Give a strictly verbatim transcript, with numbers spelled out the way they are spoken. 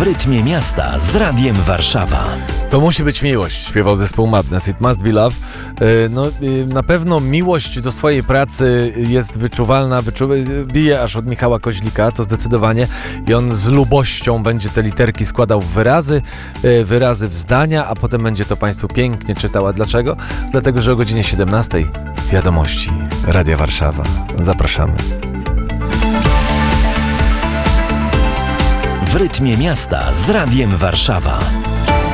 rytmie miasta z Radiem Warszawa. To musi być miłość, śpiewał zespół Madness. It must be love. No, na pewno miłość do swojej pracy jest wyczuwalna, wyczu... bije aż od Michała Koźlika, to zdecydowanie. I on z lubością będzie te literki składał w wyrazy, wyrazy w zdania, a potem będzie to Państwu pięknie czytał. A dlaczego? Dlatego, że o godzinie siedemnastej wiadomości Radia Warszawa. Zapraszamy. W rytmie miasta z Radiem Warszawa.